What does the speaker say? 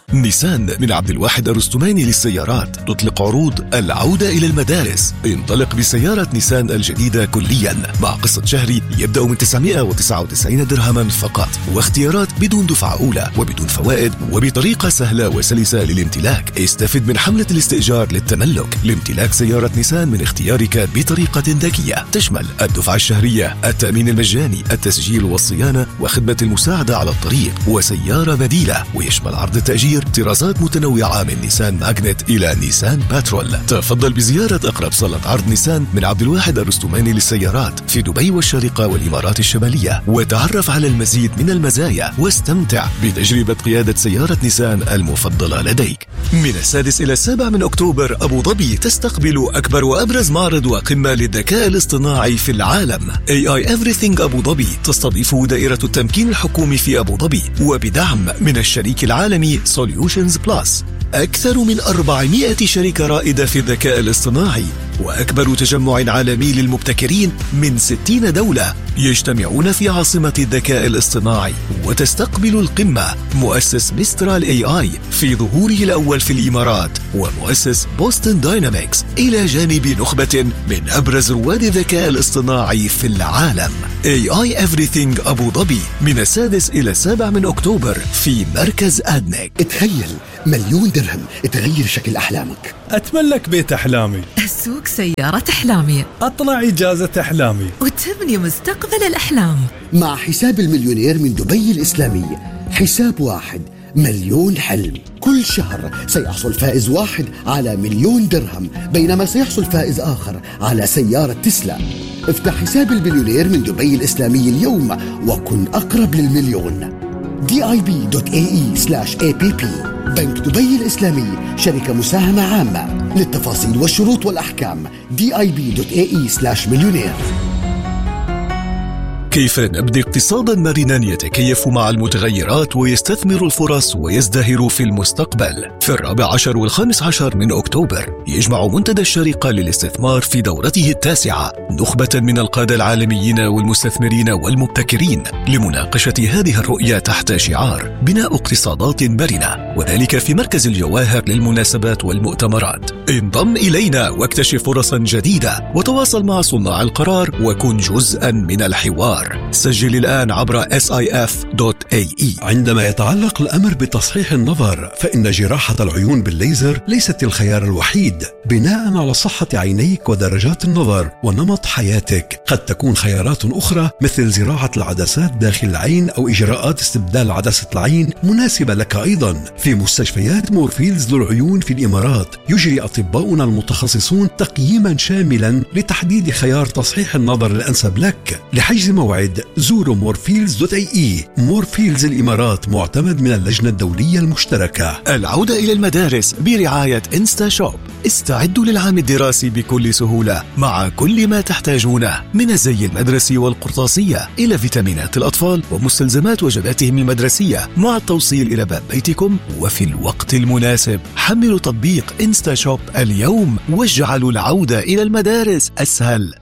نيسان من عبد الواحد الرستماني للسيارات تطلق عروض العودة إلى المدارس. انطلق بسيارة نيسان الجديدة كليا مع قسط شهري يبدأ من 999 درهما فقط، واختيارات بدون دفعة أولى وبدون فوائد وبطريقة سهلة وسلسة للامتلاك. استفد من حملة الاستئجار للتملك لامتلاك سيارة نيسان من اختيارك بطريقة ذكية تشمل الدفعة الشهرية، التأمين المجاني، التسجيل والصيانة وخدمة المساعدة على الطريق، وسيارة بديلة. ويشمل عرض التأجير طرازات متنوعة من نيسان ماغنت إلى نيسان باترول. تفضل بزيارة أقرب صالة عرض نيسان من عبد الواحد الرستماني للسيارات في دبي والشارقة والإمارات الشمالية، وتعرف على المزيد من المزايا واستمتع بتجربة قيادة سيارة نيسان المفضلة لديك. من 6 إلى 7 أكتوبر أبو ظبي تستقبل أكبر وأبرز معرض وقمة للذكاء الاصطناعي في العالم. AI Everything أبو ظبي تستضيف دائرة التمكين الحكومي في أبو ظبي وبدعم من الشريك العالمي Solutions Plus. أكثر من 400 شركة رائدة في الذكاء الاصطناعي وأكبر تجمع عالمي للمبتكرين من 60 دولة يجتمعون في عاصمة الذكاء الاصطناعي. وتستقبل القمة مؤسس ميسترال AI في ظهوره الأول في الإمارات ومؤسس بوستن داينامكس إلى جانب نخبة من أبرز رواد الذكاء الاصطناعي في العالم. AI Everything أبو ظبي من 6 إلى 7 أكتوبر في مركز أدنك. تخيل 1,000,000 درهم تغير شكل أحلامك. أتملك بيت أحلامي، أسوق سيارة أحلامي، أطلع إجازة أحلامي، وتبني مستقبل الأحلام. مع حساب المليونير من دبي الإسلامي، حساب واحد 1,000,000 حلم. كل شهر سيحصل فائز واحد على 1,000,000 درهم، بينما سيحصل فائز آخر على سيارة تسلا. افتح حساب المليونير من دبي الإسلامي اليوم وكن أقرب للمليون. dib.ae/app. بنك دبي الإسلامي شركة مساهمة عامة. للتفاصيل والشروط والأحكام dib.ae/مليونير. كيف نبني اقتصاداً مرناً يتكيف مع المتغيرات ويستثمر الفرص ويزدهر في المستقبل؟ في 14 و15 من أكتوبر يجمع منتدى الشارقة للاستثمار في دورته 9 نخبة من القادة العالميين والمستثمرين والمبتكرين لمناقشة هذه الرؤية تحت شعار بناء اقتصادات مرنة، وذلك في مركز الجواهر للمناسبات والمؤتمرات. انضم إلينا واكتشف فرصاً جديدة وتواصل مع صناع القرار وكن جزءاً من الحوار. سجل الآن عبر sif.ae. عندما يتعلق الأمر بتصحيح النظر فإن جراحة العيون بالليزر ليست الخيار الوحيد. بناء على صحة عينيك ودرجات النظر ونمط حياتك قد تكون خيارات أخرى مثل زراعة العدسات داخل العين أو إجراءات استبدال عدسة العين مناسبة لك أيضا. في مستشفيات مورفيلز للعيون في الإمارات يجري أطباؤنا المتخصصون تقييما شاملا لتحديد خيار تصحيح النظر الأنسب لك. لحجز موعد زوروا مورفيلز.ae. مورفيلز الإمارات معتمد من اللجنة الدولية المشتركة. العودة إلى المدارس برعاية إنستا شوب. استعدوا للعام الدراسي بكل سهولة مع كل ما تحتاجونه من الزي المدرسي والقرطاسية إلى فيتامينات الأطفال ومستلزمات وجباتهم المدرسية مع التوصيل إلى باب بيتكم وفي الوقت المناسب. حملوا تطبيق إنستا شوب اليوم واجعلوا العودة إلى المدارس أسهل.